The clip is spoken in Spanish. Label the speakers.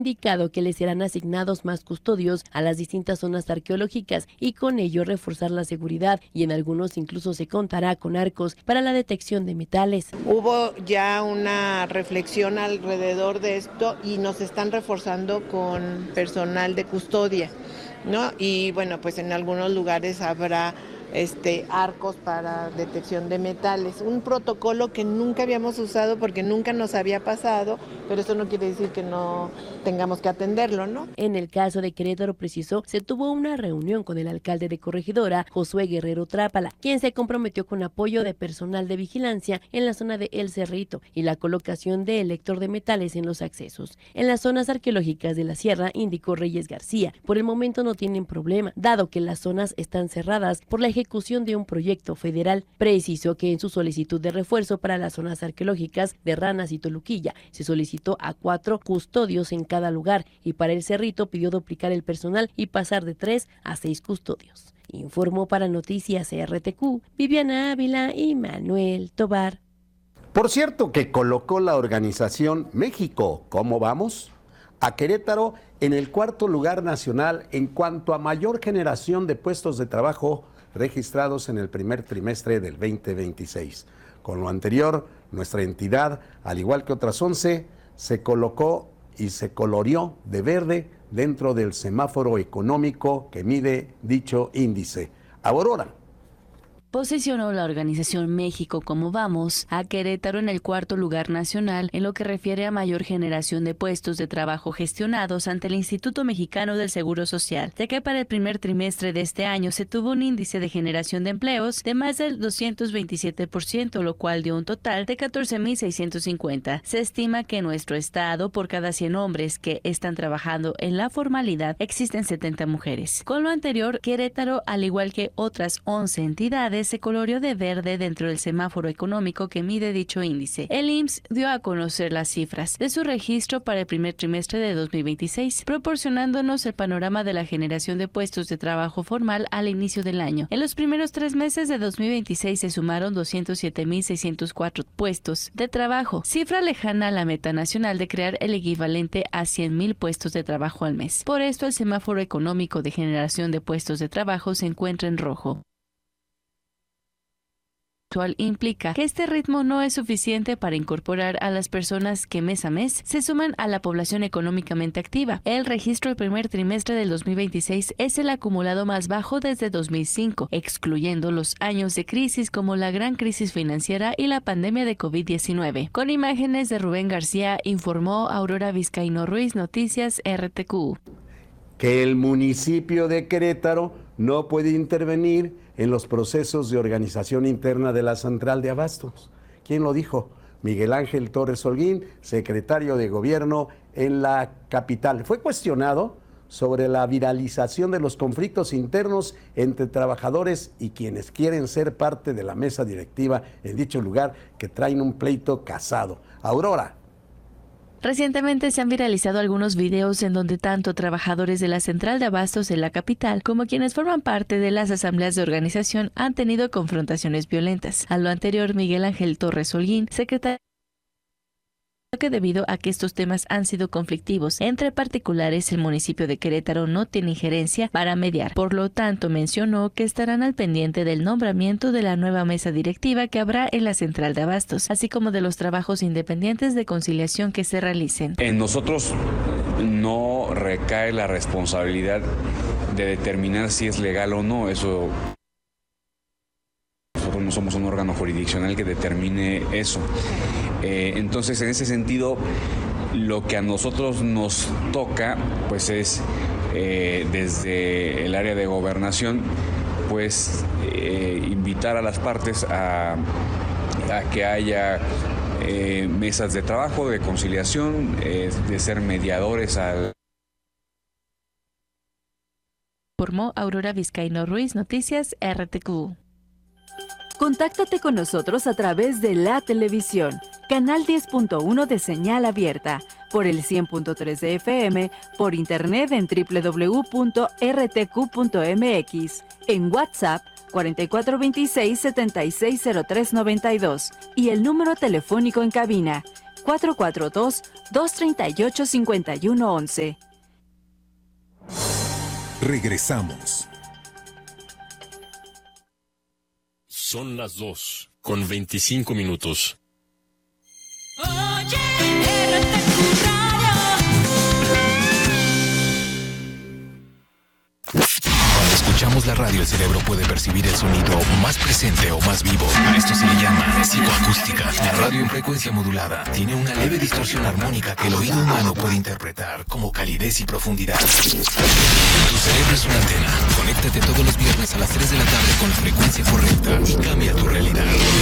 Speaker 1: indicado que les serán asignados más custodios a las distintas zonas arqueológicas y con ello reforzar la seguridad, y en algunos incluso se contará con arcos para la detección de metales.
Speaker 2: Hubo ya una reflexión alrededor de esto y nos están reforzando con personal de custodia, ¿no? Y bueno, pues en algunos lugares habrá arcos para detección de metales, un protocolo que nunca habíamos usado porque nunca nos había pasado, pero eso no quiere decir que no tengamos que atenderlo, ¿no?
Speaker 1: En el caso de Querétaro, precisó, se tuvo una reunión con el alcalde de Corregidora, Josué Guerrero Trápala, quien se comprometió con apoyo de personal de vigilancia en la zona de El Cerrito y la colocación de elector de metales en los accesos. En las zonas arqueológicas de la sierra, indicó Reyes García, por el momento no tienen problema, dado que las zonas están cerradas por la ejecución de un proyecto federal. Precisó que en su solicitud de refuerzo para las zonas arqueológicas de Ranas y Toluquilla se solicitó a 4 custodios en cada lugar, y para El Cerrito pidió duplicar el personal y pasar de 3 a 6 custodios. Informó para Noticias RTQ, Viviana Ávila y Manuel Tobar.
Speaker 3: Por cierto que colocó la organización México, ¿cómo vamos?, a Querétaro en el 4º lugar nacional en cuanto a mayor generación de puestos de trabajo registrados en el primer trimestre del 2026. Con lo anterior, nuestra entidad, al igual que otras 11, se colocó y se coloreó de verde dentro del semáforo económico que mide dicho índice. Aurora.
Speaker 4: Posicionó la organización México Como Vamos a Querétaro en el 4º lugar nacional en lo que refiere a mayor generación de puestos de trabajo gestionados ante el Instituto Mexicano del Seguro Social, ya que para el primer trimestre de este año se tuvo un índice de generación de empleos de más del 227%, lo cual dio un total de 14,650. Se estima que en nuestro estado, por cada 100 hombres que están trabajando en la formalidad, existen 70 mujeres. Con lo anterior, Querétaro, al igual que otras 11 entidades, se coloreó de verde dentro del semáforo económico que mide dicho índice. El IMSS dio a conocer las cifras de su registro para el primer trimestre de 2026, proporcionándonos el panorama de la generación de puestos de trabajo formal al inicio del año. En los primeros 3 meses de 2026 se sumaron 207,604 puestos de trabajo, cifra lejana a la meta nacional de crear el equivalente a 100,000 puestos de trabajo al mes. Por esto, el semáforo económico de generación de puestos de trabajo se encuentra en rojo. Implica que este ritmo no es suficiente para incorporar a las personas que mes a mes se suman a la población económicamente activa. El registro del primer trimestre del 2026 es el acumulado más bajo desde 2005, excluyendo los años de crisis como la gran crisis financiera y la pandemia de COVID-19. Con imágenes de Rubén García, informó Aurora Vizcaíno Ruiz, Noticias RTQ.
Speaker 3: Que el municipio de Querétaro no puede intervenir en los procesos de organización interna de la central de abastos. ¿Quién lo dijo? Miguel Ángel Torres Holguín, secretario de Gobierno en la capital. Fue cuestionado sobre la viralización de los conflictos internos entre trabajadores y quienes quieren ser parte de la mesa directiva en dicho lugar, que traen un pleito casado. Aurora.
Speaker 4: Recientemente se han viralizado algunos videos en donde tanto trabajadores de la central de abastos en la capital como quienes forman parte de las asambleas de organización han tenido confrontaciones violentas. A lo anterior, Miguel Ángel Torres Holguín, secretario, que debido a que estos temas han sido conflictivos entre particulares, el municipio de Querétaro no tiene injerencia para mediar. Por lo tanto, mencionó que estarán al pendiente del nombramiento de la nueva mesa directiva que habrá en la central de abastos, así como de los trabajos independientes de conciliación que se realicen.
Speaker 5: En nosotros no recae la responsabilidad de determinar si es legal o no. Eso, nosotros no somos un órgano jurisdiccional que determine eso. Entonces, en ese sentido, lo que a nosotros nos toca, pues es desde el área de gobernación, pues invitar a las partes a que haya mesas de trabajo, de conciliación, de ser mediadores al...
Speaker 4: Informó Aurora Vizcaíno Ruiz, Noticias RTQ.
Speaker 6: Contáctate con nosotros a través de la televisión, canal 10.1 de señal abierta, por el 100.3 de FM, por internet en www.rtq.mx, en WhatsApp 4426-760392 y el número telefónico en cabina 442-238-5111.
Speaker 7: Regresamos.
Speaker 8: Son las 2:25.
Speaker 9: Oye, RTQ Radio.
Speaker 7: Cuando escuchamos la radio, el cerebro puede percibir el sonido más presente o más vivo. A esto se le llama psicoacústica. La radio en frecuencia modulada tiene una leve distorsión armónica que el oído humano puede interpretar como calidez y profundidad. Tu cerebro es una antena. Conéctate todos los viernes a las 3 de la tarde con la frecuencia correcta y cambia tu realidad.